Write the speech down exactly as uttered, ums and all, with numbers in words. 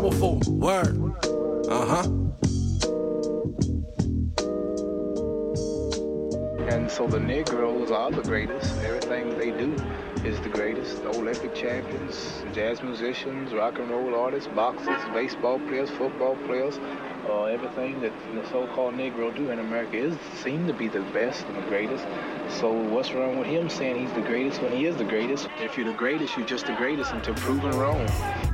powerful. Word. Uh-huh. And so the Negroes are the greatest. Everything they do is the greatest. Olympic champions, jazz musicians, rock and roll artists, boxers, baseball players, football players. Uh, everything that the so-called Negro do in America is seem to be the best and the greatest. So what's wrong with him saying he's the greatest when he is the greatest? If you're the greatest, you're just the greatest until proven wrong.